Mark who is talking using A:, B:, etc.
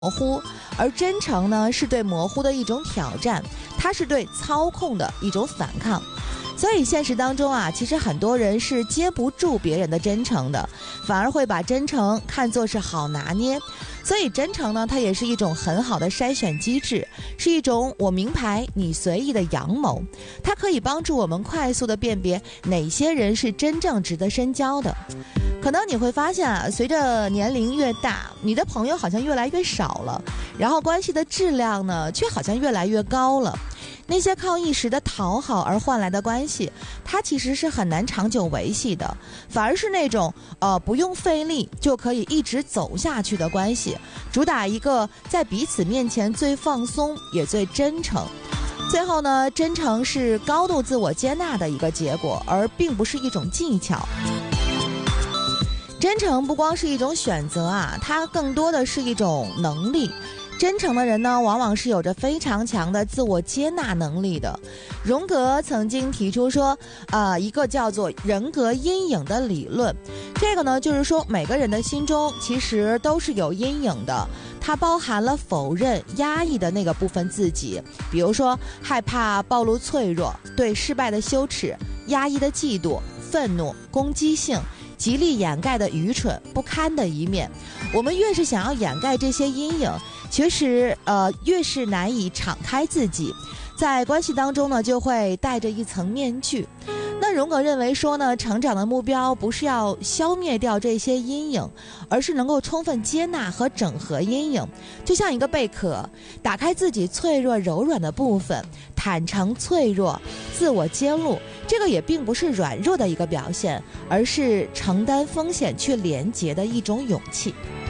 A: 模糊，而真诚呢是对模糊的一种挑战，它是对操控的一种反抗。所以现实当中啊，其实很多人是接不住别人的真诚的，反而会把真诚看作是好拿捏。所以真诚呢，它也是一种很好的筛选机制，是一种我明牌你随意的阳谋，它可以帮助我们快速的辨别哪些人是真正值得深交的。可能你会发现啊，随着年龄越大，你的朋友好像越来越少了，然后关系的质量呢，却好像越来越高了。那些靠一时的讨好而换来的关系，它其实是很难长久维系的，反而是那种不用费力就可以一直走下去的关系，主打一个在彼此面前最放松也最真诚。最后呢，真诚是高度自我接纳的一个结果，而并不是一种技巧。真诚不光是一种选择啊，它更多的是一种能力。真诚的人呢，往往是有着非常强的自我接纳能力的。荣格曾经提出说，一个叫做人格阴影的理论。这个呢，就是说每个人的心中其实都是有阴影的，它包含了否认、压抑的那个部分自己，比如说害怕暴露脆弱、对失败的羞耻、压抑的嫉妒、愤怒、攻击性、极力掩盖的愚蠢、不堪的一面。我们越是想要掩盖这些阴影，其实越是难以敞开自己，在关系当中呢，就会戴着一层面具。那荣格认为说呢，成长的目标不是要消灭掉这些阴影，而是能够充分接纳和整合阴影，就像一个贝壳，打开自己脆弱柔软的部分，坦诚脆弱，自我揭露。这个也并不是软弱的一个表现，而是承担风险去连结的一种勇气。